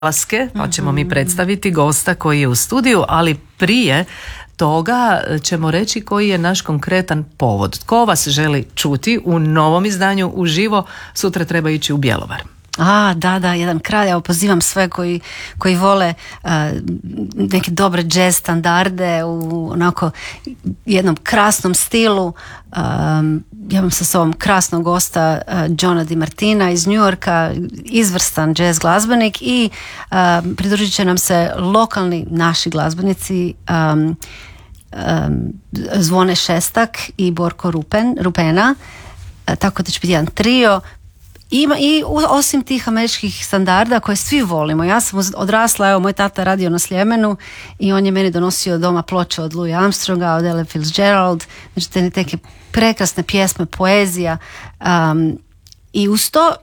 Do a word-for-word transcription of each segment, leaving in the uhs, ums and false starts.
Laske, pa ćemo mi predstaviti gosta koji je u studiju, ali prije toga ćemo reći koji je naš konkretan povod. Tko vas želi čuti u novom izdanju uživo, sutra treba ići u Bjelovar. A, da, da, jedan kralj, evo pozivam sve koji, koji vole uh, neke dobre jazz standarde u onako jednom krasnom stilu. Um, ja imam sa sobom krasnog gosta uh, Johna DiMartina iz New Yorka, izvrstan jazz glazbenik i uh, pridružit će nam se lokalni naši glazbenici um, um, Zvone Šestak i Borko Rupen, Rupena, uh, tako da će biti jedan trio. Ima i osim tih američkih standarda koje svi volimo. Ja sam odrasla, evo moj tata radio na Sljemenu i on je meni donosio doma ploče od Louis Armstronga, od Ella Fitzgerald, znači te neke prekrasne pjesme, poezija, um, i uz to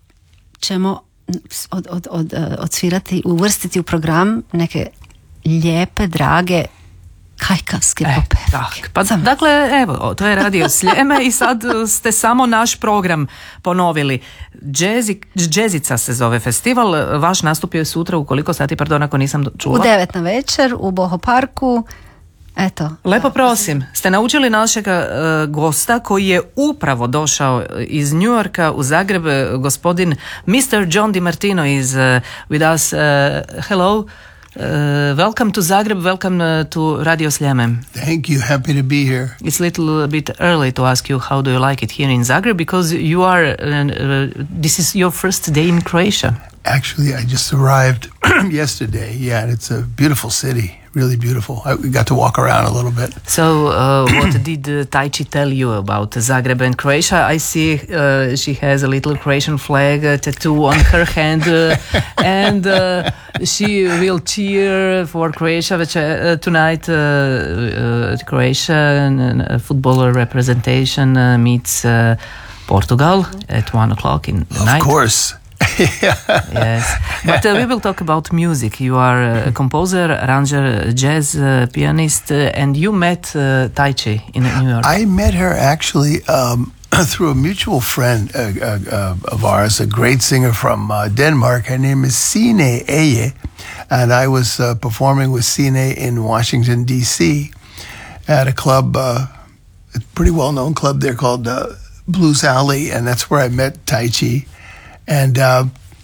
ćemo od, od, od, odsvirati, uvrstiti u program neke lijepe, drage kajkavske e, popevke. Tak, pa dakle, evo, to je Radio Sljeme i sad ste samo naš program ponovili. Jazzy, Jazzica se zove festival, vaš nastup je sutra u koliko sati, pardon, ako nisam čula? U devet na večer, u Boho parku. Eto. Lepo prosim, ste naučili našega uh, gosta koji je upravo došao iz New Yorka u Zagreb, gospodin mister John DiMartino is uh, with us. Uh, hello. Uh, welcome to Zagreb, welcome uh, to Radio Sljeme. Thank you, happy to be here. It's a little bit early to ask you how do you like it here in Zagreb, because you are, uh, uh, this is your first day in Croatia. Actually, I just arrived yesterday, yeah, and it's a beautiful city, really beautiful. I, we got to walk around a little bit. So, uh, what did uh, Taichi tell you about Zagreb and Croatia? I see uh, she has a little Croatian flag uh, tattoo on her hand, uh, and uh, she will cheer for Croatia which, uh, tonight. Uh, uh, Croatia and uh, football representation uh, meets uh, Portugal at one o'clock in the of night. Of course. Yes, but uh, we will talk about music. You are a composer, arranger, jazz uh, pianist, uh, and you met uh, Taichi in New York. I met her actually um, through a mutual friend uh, uh, uh, of ours, a great singer from uh, Denmark. Her name is Sine Eje, and I was uh, performing with Sine in Washington, D C at a club, uh, a pretty well-known club there called uh, Blues Alley, and that's where I met Taichi. And uh,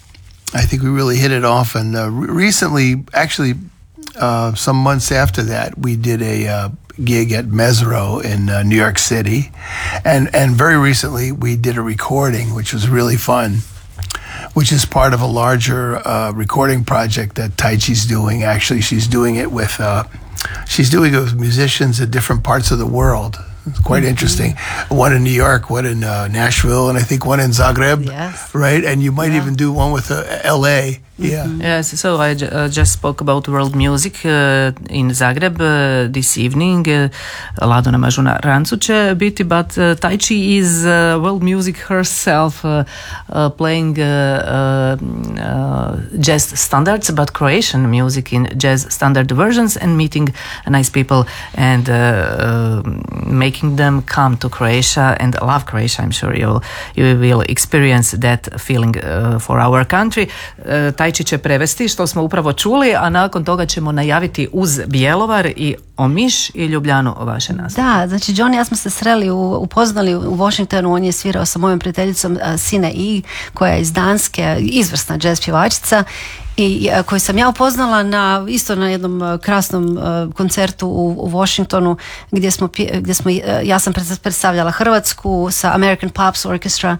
I think we really hit it off. And uh, re- recently, actually, uh, some months after that, we did a uh, gig at Mesro in uh, New York City. And, and very recently, we did a recording, which was really fun, which is part of a larger uh, recording project that Taichi's doing. Actually, she's doing it with, uh, she's doing it with musicians in different parts of the world. It's quite mm-hmm. interesting. One in New York, one in uh, Nashville, and I think one in Zagreb, yes. right? And you might yeah. even do one with uh, L A. Yeah. Mm-hmm. Yes, so I j- uh, just spoke about world music uh, in Zagreb uh, this evening. Uh, Lado na Mažuna Rancu će biti, but uh, Taichi is uh, world music herself, uh, uh, playing uh, uh, uh, jazz standards, but Croatian music in jazz standard versions, and meeting nice people and uh, uh, making them come to Croatia and love Croatia. I'm sure you you will experience that feeling uh, for our country. Uh, Taichi će prevesti što smo upravo čuli, a nakon toga ćemo najaviti uz Bjelovar i Omiš i Ljubljanu vaše nastupe. Da, znači John i ja smo se sreli, u, upoznali u Washingtonu, on je svirao sa mojom prijateljicom uh, Sine I, koja je iz Danske, izvrsna jazz pjevačica, i uh, koju sam ja upoznala na, isto na jednom uh, krasnom uh, koncertu u, u Washingtonu, gdje smo, gdje smo uh, ja sam predstavljala Hrvatsku sa American Pops Orchestra.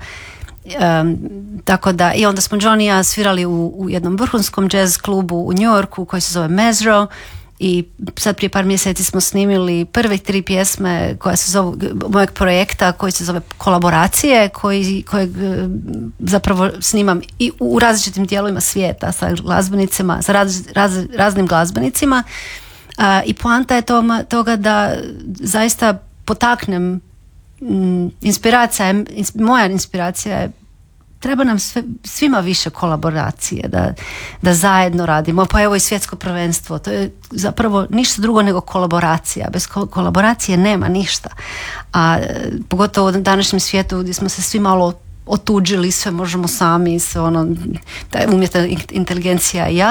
Um, tako da, i onda smo John i ja svirali u, u jednom vrhunskom jazz klubu u New Yorku koji se zove Mesro, i sad prije par mjeseci smo snimili prve tri pjesme koja se zove, mojeg projekta koji se zove Kolaboracije, koji, kojeg zapravo snimam i u različitim dijelovima svijeta sa glazbenicima, sa raz, raz, raznim glazbenicima, uh, i poanta je toma, toga da zaista potaknem inspiracija, moja inspiracija je, treba nam sve, svima više kolaboracije, da, da zajedno radimo, pa evo i svjetsko prvenstvo, to je zapravo ništa drugo nego kolaboracija, bez ko- kolaboracije nema ništa, a pogotovo u današnjem svijetu gdje smo se svi malo otuđili, sve možemo sami, sve ono, ta umjetna inteligencija i ja.